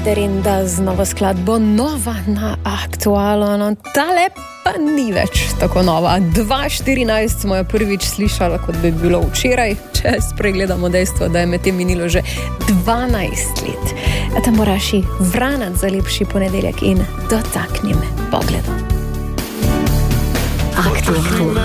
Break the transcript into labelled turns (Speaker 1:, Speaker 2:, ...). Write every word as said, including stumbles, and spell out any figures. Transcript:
Speaker 1: Kader in da z novo skladbo Nova na Aktualu. No, tale pa ni več tako nova. dva štirinajst smo jo prvič slišali, kot bi bilo včeraj, če spregledamo dejstvo, da je med tem minilo že dvanajst let. A tam moraš vranat za lepši ponedeljek in dotaknim pogledom. Aktualno.